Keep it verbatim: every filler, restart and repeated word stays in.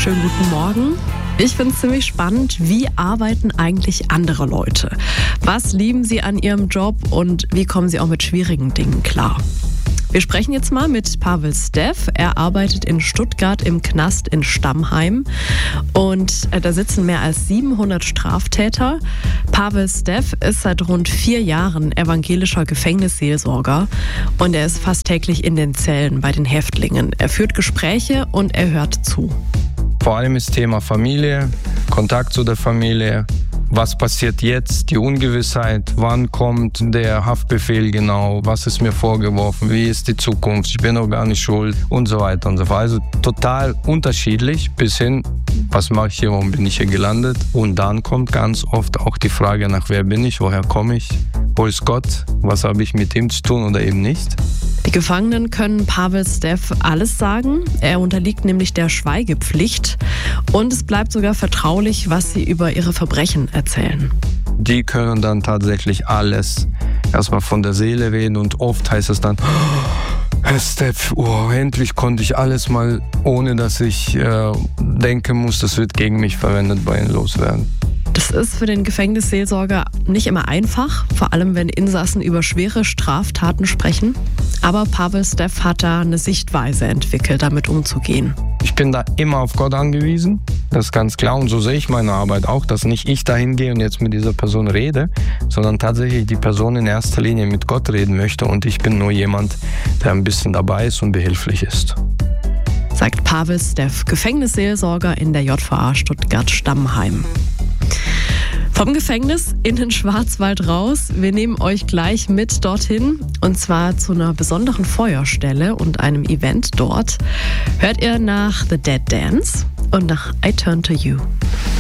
Schönen guten Morgen. Ich finde es ziemlich spannend, wie arbeiten eigentlich andere Leute? Was lieben sie an ihrem Job und wie kommen sie auch mit schwierigen Dingen klar? Wir sprechen jetzt mal mit Pavel Steff. Er arbeitet in Stuttgart im Knast in Stammheim und da sitzen mehr als siebenhundert Straftäter. Pavel Steff ist seit rund vier Jahren evangelischer Gefängnisseelsorger und er ist fast täglich in den Zellen bei den Häftlingen. Er führt Gespräche und er hört zu. Vor allem ist Thema Familie, Kontakt zu der Familie. Was passiert jetzt? Die Ungewissheit. Wann kommt der Haftbefehl genau? Was ist mir vorgeworfen? Wie ist die Zukunft? Ich bin doch gar nicht schuld und so weiter und so fort. Also total unterschiedlich bis hin, was mache ich hier? Warum bin ich hier gelandet? Und dann kommt ganz oft auch die Frage nach, wer bin ich? Woher komme ich? Wo ist Gott? Was habe ich mit ihm zu tun oder eben nicht? Die Gefangenen können Pavel Steff alles sagen. Er unterliegt nämlich der Schweigepflicht und es bleibt sogar vertraulich, was sie über ihre Verbrechen erzählen. Die können dann tatsächlich alles erstmal von der Seele reden und oft heißt es dann, Herr Steff, oh, endlich konnte ich alles mal, ohne dass ich äh, denken muss, das wird gegen mich verwendet, bei Ihnen loswerden. Das ist für den Gefängnisseelsorger nicht immer einfach, vor allem wenn Insassen über schwere Straftaten sprechen. Aber Pavel Steff hat da eine Sichtweise entwickelt, damit umzugehen. Ich bin da immer auf Gott angewiesen, das ist ganz klar. Und so sehe ich meine Arbeit auch, dass nicht ich dahin gehe und jetzt mit dieser Person rede, sondern tatsächlich die Person in erster Linie mit Gott reden möchte. Und ich bin nur jemand, der ein bisschen dabei ist und behilflich ist. Sagt Pavel Steff, Gefängnisseelsorger in der J V A Stuttgart-Stammheim. Vom Gefängnis in den Schwarzwald raus. Wir nehmen euch gleich mit dorthin und zwar zu einer besonderen Feuerstelle und einem Event dort. Hört ihr nach The Dead Dance und nach I Turn to You.